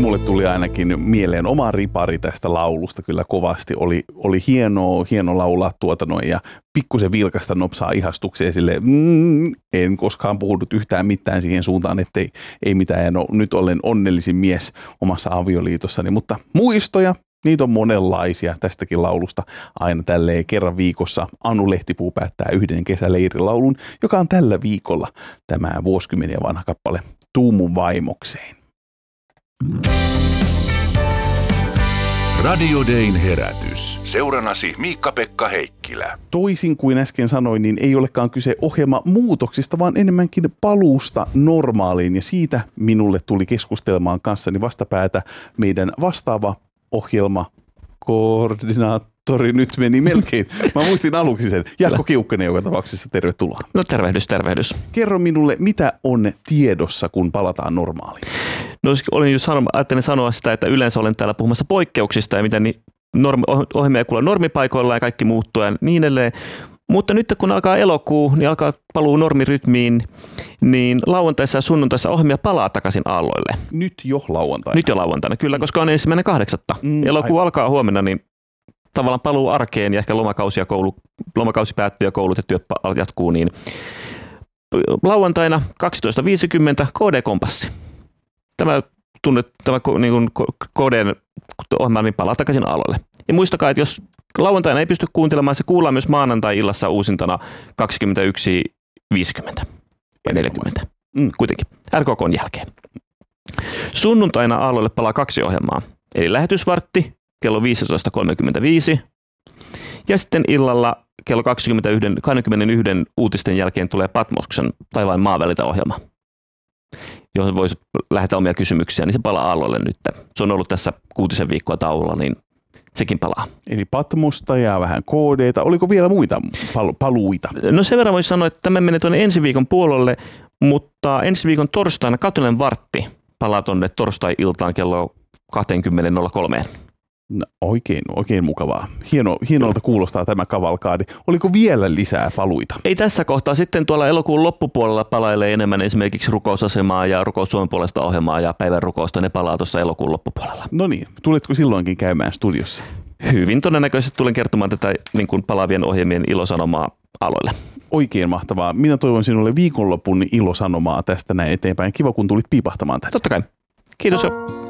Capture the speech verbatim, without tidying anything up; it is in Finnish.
mulle tuli ainakin mieleen oma ripari tästä laulusta kyllä kovasti. Oli, oli hienoa, hieno laulaa tuota noin ja pikkusen vilkasta nopsaa ihastukseen silleen, mm, en koskaan puhunut yhtään mitään siihen suuntaan, ettei ei mitään. Ja no, nyt olen onnellisin mies omassa avioliitossani, mutta muistoja, niitä on monenlaisia tästäkin laulusta. Aina tälleen kerran viikossa Anu Lehtipuu päättää yhden kesäleirilaulun, joka on tällä viikolla tämä vuosikymmeniä vanha kappale Tuu mun vaimokseen. Radio Dayn herätys. Seurannasi Miikka-Pekka Heikkilä. Toisin kuin äsken sanoin, niin ei olekaan kyse ohjelmamuutoksista, vaan enemmänkin paluusta normaaliin. Ja siitä minulle tuli keskustelemaan kanssani vastapäätä meidän vastaava ohjelmakoordinaattori. Nyt meni melkein. Mä muistin aluksi sen. Jaakko Kiukkanen joka tapauksessa, tervetuloa. No tervehdys, tervehdys. Kerro minulle, mitä on tiedossa, kun palataan normaaliin? No olin just sanonut, ajattelin sanoa sitä, että yleensä olen täällä puhumassa poikkeuksista ja miten niin normi, ohjelmia kuulla normipaikoilla ja kaikki muuttuu ja niin edelleen. Mutta nyt kun alkaa elokuu, niin alkaa paluu normirytmiin, niin lauantaissa ja sunnuntaissa ohjelmia palaa takaisin aalloille. Nyt jo lauantaina? Nyt jo lauantaina, kyllä, koska on ensimmäinen kahdeksatta. Mm, elokuu ai. alkaa huomenna, niin tavallaan paluu arkeen ja ehkä lomakausi, ja koulu, lomakausi päättyy ja koulut ja työt jatkuu, niin lauantaina kaksitoista viisikymmentä K D-kompassi. Tämä tunnet, tämä niin K D-ohjelma niin palaa takaisin aalloille. Ja muistakaa, että jos lauantaina ei pysty kuuntelemaan, se kuullaan myös maanantai-illassa uusintana kaksikymmentäyksi viisikymmentä ja neljäkymmentä. Mm. Kuitenkin, R K K:n jälkeen. Sunnuntaina aalloille palaa kaksi ohjelmaa. Eli lähetysvartti kello viisitoista kolmekymmentäviisi ja sitten illalla kello kaksikymmentäyksi, kaksikymmentäyksi uutisten jälkeen tulee Patmoksen taivaan maavälitä ohjelma, johon voisi lähetä omia kysymyksiä, niin se palaa aalloille nyt. Se on ollut tässä kuutisen viikkoa tauolla, niin sekin palaa. Eli Patmosta ja vähän K D:tä. Oliko vielä muita pal- paluita? No sen verran voisi sanoa, että tämä menee tuonne ensi viikon puolelle, mutta ensi viikon torstaina Katolinen vartti palaa tuonne torstai-iltaan kello kaksikymmentä nolla kolme. No, oikein, oikein mukavaa. Hieno, hienolta kuulostaa tämä kavalkaadi. Oliko vielä lisää paluita? Ei tässä kohtaa. Sitten tuolla elokuun loppupuolella palailee enemmän esimerkiksi rukousasemaa ja rukous Suomen puolesta ohjelmaa ja päivän rukousta. Ne palaa tuossa elokuun loppupuolella. No niin, tuletko silloinkin käymään studiossa? Hyvin todennäköisesti tulen kertomaan tätä niin kuin palaavien ohjelmien ilosanomaa aloille. Oikein mahtavaa. Minä toivon sinulle viikonlopun ilosanomaa tästä näin eteenpäin. Kiva, kun tulit piipahtamaan tänne. Totta kai. Kiitos jo.